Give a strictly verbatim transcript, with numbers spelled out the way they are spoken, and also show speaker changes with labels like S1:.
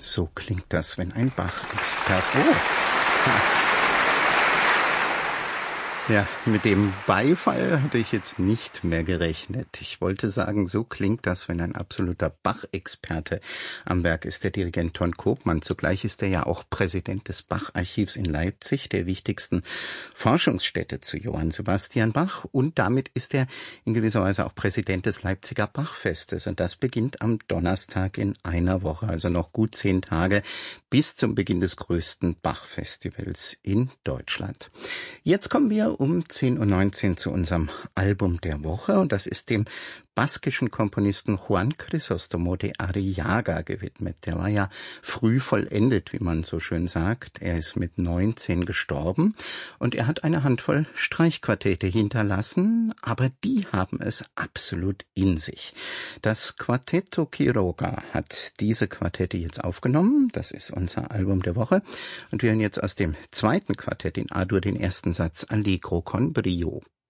S1: So klingt das, wenn ein Bach-Experte... Oh. Ja, mit dem Beifall hatte ich jetzt nicht mehr gerechnet. Ich wollte sagen, so klingt das, wenn ein absoluter Bach-Experte am Werk ist, der Dirigent Ton Koopman. Zugleich ist er ja auch Präsident des Bach-Archivs in Leipzig, der wichtigsten Forschungsstätte zu Johann Sebastian Bach. Und damit ist er in gewisser Weise auch Präsident des Leipziger Bachfestes. Und das beginnt am Donnerstag in einer Woche, also noch gut zehn Tage bis zum Beginn des größten Bach-Festivals in Deutschland. Jetzt kommen wir um zehn Uhr neunzehn zu unserem Album der Woche, und das ist dem baskischen Komponisten Juan Crisóstomo de Arriaga gewidmet. Der war ja früh vollendet, wie man so schön sagt. Er ist mit neunzehn gestorben und er hat eine Handvoll Streichquartette hinterlassen, aber die haben es absolut in sich. Das Quartetto Quiroga hat diese Quartette jetzt aufgenommen. Das ist unser Album der Woche. Und wir hören jetzt aus dem zweiten Quartett in A-Dur den ersten Satz Allegro con brio.